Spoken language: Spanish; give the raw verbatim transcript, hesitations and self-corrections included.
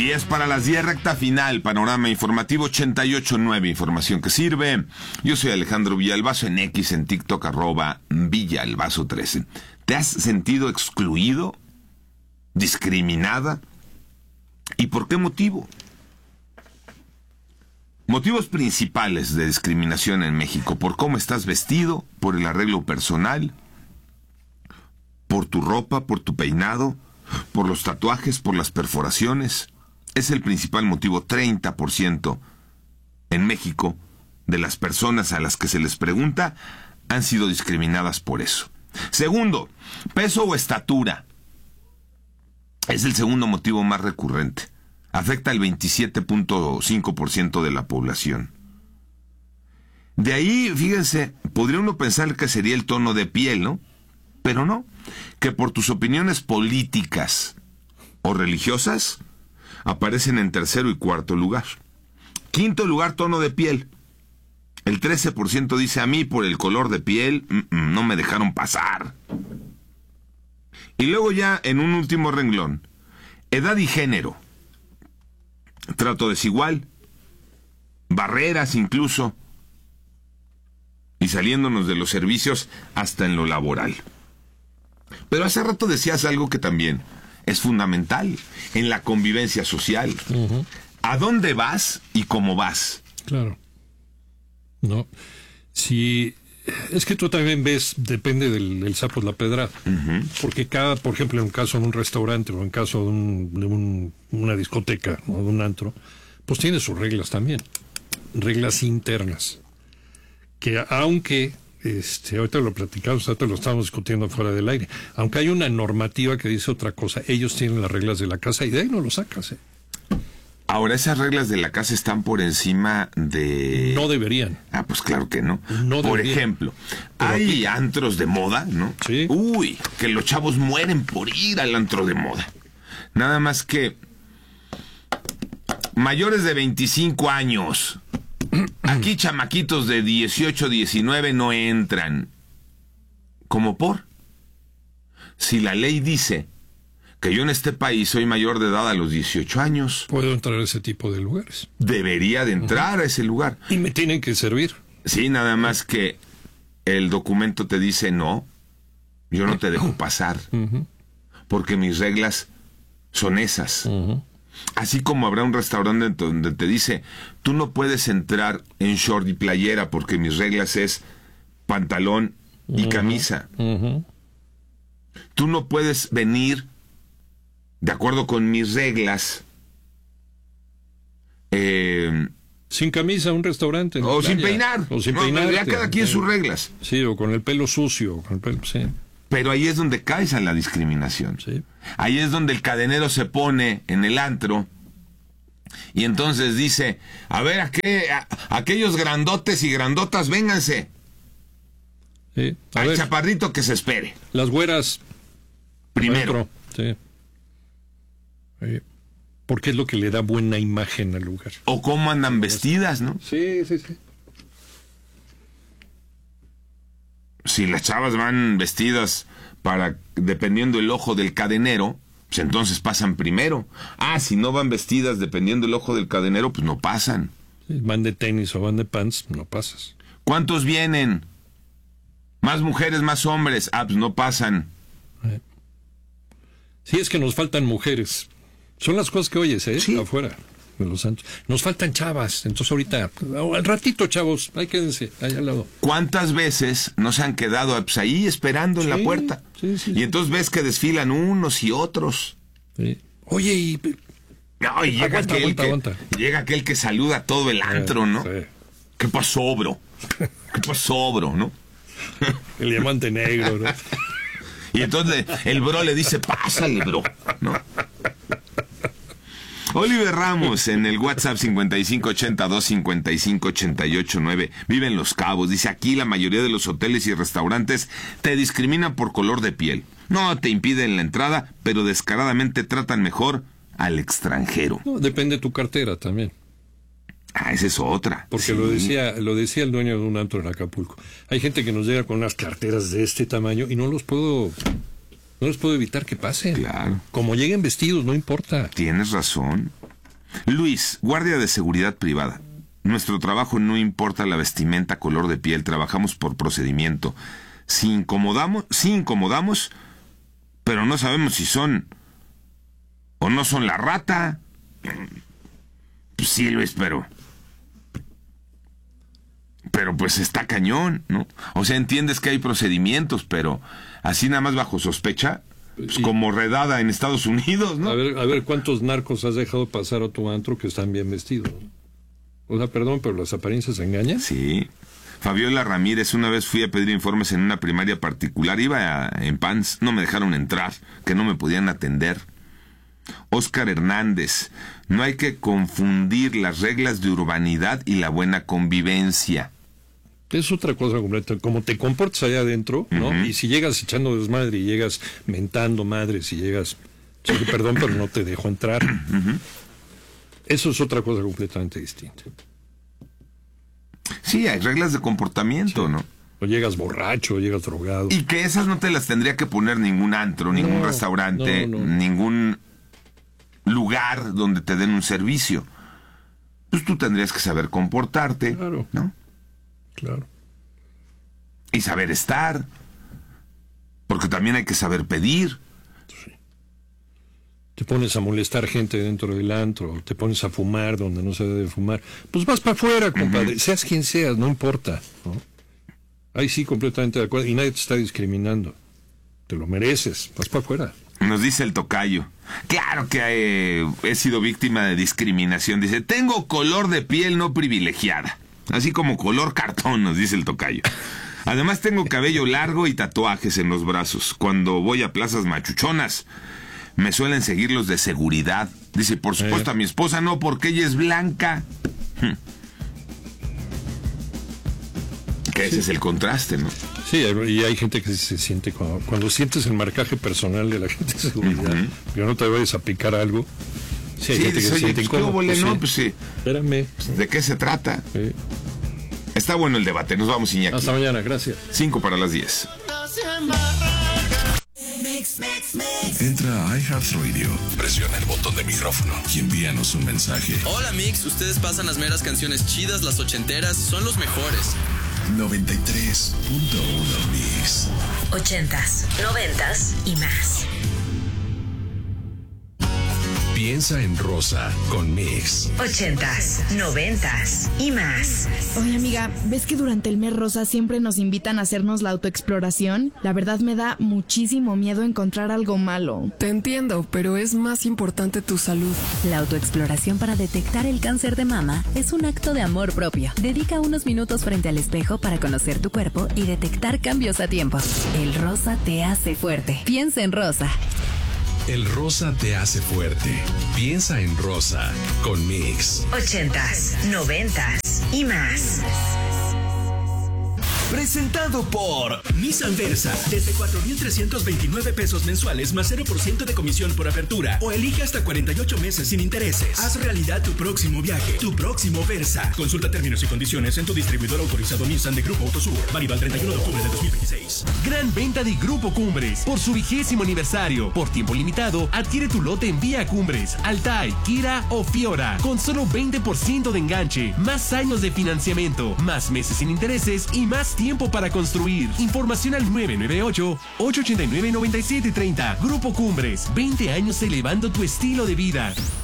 diez para las diez, recta final, panorama informativo ochenta y ocho nueve, información que sirve. Yo soy Alejandro Villalbazo, en X, en TikTok, arroba Villalbazo trece. ¿Te has sentido excluido? ¿Discriminada? ¿Y por qué motivo? Motivos principales de discriminación en México: por cómo estás vestido, por el arreglo personal, por tu ropa, por tu peinado, por los tatuajes, por las perforaciones. Es el principal motivo. Treinta por ciento en México de las personas a las que se les pregunta han sido discriminadas por eso. Segundo, peso o estatura. Es el segundo motivo más recurrente. Afecta al veintisiete punto cinco por ciento de la población. De ahí, fíjense, podría uno pensar que sería el tono de piel, ¿no? Pero no, que por tus opiniones políticas o religiosas aparecen en tercero y cuarto lugar. Quinto lugar, tono de piel. El trece por ciento dice: a mí por el color de piel no me dejaron pasar. Y luego ya en un último renglón, edad y género. Trato desigual, barreras incluso, y saliéndonos de los servicios hasta en lo laboral. Pero hace rato decías algo que también es fundamental en la convivencia social. Uh-huh. ¿A dónde vas y cómo vas? Claro. No. Si es que tú también ves, depende del, del sapo de la pedrada. Uh-huh. Porque cada, por ejemplo, en un caso de un restaurante o en caso de, un, de un, una discoteca o de un antro, pues tiene sus reglas también. Reglas internas. Que aunque, este, ahorita lo platicamos, ahorita lo estamos discutiendo fuera del aire, aunque hay una normativa que dice otra cosa, ellos tienen las reglas de la casa y de ahí no lo sacas, ¿eh? Ahora, ¿esas reglas de la casa están por encima de...? No deberían. Ah, pues claro que no. No por deberían. ejemplo, Pero hay aquí... antros de moda, ¿no? Sí. Uy, que los chavos mueren por ir al antro de moda. Nada más que mayores de veinticinco años. Aquí chamaquitos de dieciocho, diecinueve no entran. ¿Cómo por? Si la ley dice que yo en este país soy mayor de edad a los dieciocho años, puedo entrar a ese tipo de lugares. Debería de entrar uh-huh. a ese lugar. Y me tienen que servir. Sí, nada más que el documento te dice no, yo no te dejo pasar. Uh-huh. Porque mis reglas son esas. Uh-huh. Así como habrá un restaurante donde te dice, tú no puedes entrar en short y playera porque mis reglas es pantalón y uh-huh. camisa. Uh-huh. Tú no puedes venir de acuerdo con mis reglas. Eh, sin camisa a un restaurante. O playa. sin peinar. O sin no, peinar. Ya cada quien sus reglas. Sí, o con el pelo sucio. Con el pelo, sí. Pero ahí es donde caes en la discriminación. Sí. Ahí es donde el cadenero se pone en el antro y entonces dice, a ver, ¿a qué, a, aquellos grandotes y grandotas, vénganse. Sí. Al ver, chaparrito que se espere. Las güeras. Primero. Sí. Sí. Porque es lo que le da buena imagen al lugar. O cómo andan vestidas, ¿no? Sí, sí, sí. Si las chavas van vestidas para, dependiendo el ojo del cadenero, pues entonces pasan primero. Ah, si no van vestidas dependiendo el ojo del cadenero, pues no pasan. Sí, van de tenis o van de pants, no pasas. ¿Cuántos vienen? Más mujeres, más hombres. Ah, pues no pasan. Eh. Sí, es que nos faltan mujeres. Son las cosas que oyes, ¿eh? Sí. Afuera de los santos. Nos faltan chavas. Entonces ahorita, al ratito, chavos, ahí quédense, allá al lado. ¿Cuántas veces no se han quedado pues, ahí esperando en sí, la puerta? Sí, sí, y sí. entonces ves que desfilan unos y otros. Sí. Oye, y... No, y llega, aguanta, aquel aguanta, que, aguanta. llega aquel que saluda a todo el antro, ¿no? Sí. ¿Qué pasó, bro? ¿Qué pasó, bro, no? El diamante negro, ¿no? Y entonces el bro le dice, pásale, bro, ¿no? Oliver Ramos en el WhatsApp cincuenta y cinco ochenta y dos cincuenta y cinco ochenta y ocho nueve vive en Los Cabos. Dice, aquí la mayoría de los hoteles y restaurantes te discriminan por color de piel. No te impiden la entrada, pero descaradamente tratan mejor al extranjero. No, depende de tu cartera también. Ah, esa es otra. Porque sí. lo decía lo decía el dueño de un antro en Acapulco. Hay gente que nos llega con unas carteras de este tamaño y no los puedo... No les puedo evitar que pasen. Claro. Como lleguen vestidos, no importa. Tienes razón. Luis, guardia de seguridad privada. Nuestro trabajo no importa la vestimenta, color de piel, trabajamos por procedimiento. Si incomodamos, si incomodamos, pero no sabemos si son o no son la rata. Pues sí, Luis, pero... Pero pues está cañón, ¿no? O sea, entiendes que hay procedimientos, pero así nada más bajo sospecha, pues y, como redada en Estados Unidos, ¿no? A ver, a ver cuántos narcos has dejado pasar a tu antro que están bien vestidos. O sea, perdón, pero las apariencias engañan. Sí. Fabiola Ramírez, una vez fui a pedir informes en una primaria particular, iba a, en pants, no me dejaron entrar, que no me podían atender. Óscar Hernández, no hay que confundir las reglas de urbanidad y la buena convivencia. Es otra cosa completa, como te comportas allá adentro, ¿no? Uh-huh. Y si llegas echando desmadre y llegas mentando madres y llegas, sí, perdón, pero no te dejo entrar. Uh-huh. Eso es otra cosa completamente distinta. Sí, hay reglas de comportamiento, sí. ¿No? O llegas borracho, o llegas drogado. Y que esas no te las tendría que poner ningún antro, ningún no, restaurante, no, no. ningún lugar donde te den un servicio. Pues tú tendrías que saber comportarte, claro, ¿no? Claro. Y saber estar. Porque también hay que saber pedir. Sí. Te pones a molestar gente dentro del antro, te pones a fumar donde no se debe fumar. Pues vas para afuera, compadre. Uh-huh. Seas quien seas, no importa, ¿no? Ahí sí, completamente de acuerdo. Y nadie te está discriminando. Te lo mereces. Vas para afuera. Nos dice el tocayo. Claro que he, he sido víctima de discriminación. Dice, tengo color de piel no privilegiada. Así como color cartón, nos dice el tocayo. Además tengo cabello largo y tatuajes en los brazos. Cuando voy a plazas machuchonas, me suelen seguir los de seguridad. Dice, por supuesto, eh. a mi esposa no, porque ella es blanca. Hmm. Que ese sí. es el contraste, ¿no? Sí, y hay gente que se siente, cuando, cuando sientes el marcaje personal de la gente de seguridad, uh-huh. que no te vayas a picar algo. Sí, hay sí, gente que oye, se siente pues, incómodo. Pues, no, sí. pues sí. Espérame. ¿De qué se trata? Sí. Está bueno el debate, nos vamos, Iñaki. Hasta mañana, gracias. Cinco para las diez. Entra a iHeartRadio, presiona el botón de micrófono y envíanos un mensaje. Hola Mix, ustedes pasan las meras canciones chidas, las ochenteras, son los mejores. noventa y tres punto uno Mix. Ochentas, noventas y más. Piensa en rosa con Mix. Ochentas, noventas y más. Oye, amiga, ¿ves que durante el mes rosa siempre nos invitan a hacernos la autoexploración? La verdad me da muchísimo miedo encontrar algo malo. Te entiendo, pero es más importante tu salud. La autoexploración para detectar el cáncer de mama es un acto de amor propio. Dedica unos minutos frente al espejo para conocer tu cuerpo y detectar cambios a tiempo. El rosa te hace fuerte. Piensa en rosa. El rosa te hace fuerte. Piensa en rosa con Mix. Ochentas, noventas y más. Presentado por Nissan Versa. Desde cuatro mil trescientos veintinueve pesos mensuales más cero por ciento de comisión por apertura. O elige hasta cuarenta y ocho meses sin intereses. Haz realidad tu próximo viaje. Tu próximo Versa. Consulta términos y condiciones en tu distribuidor autorizado Nissan de Grupo Autosur. Válido al treinta y uno de octubre de dos mil veintiséis. Gran venta de Grupo Cumbres. Por su vigésimo aniversario. Por tiempo limitado, adquiere tu lote en Vía Cumbres, Altai, Kira o Fiora. Con solo veinte por ciento de enganche. Más años de financiamiento. Más meses sin intereses y más tiempo para construir. Información al nueve nueve ocho, ocho ocho nueve, nueve siete tres cero. Grupo Cumbres, veinte años elevando tu estilo de vida.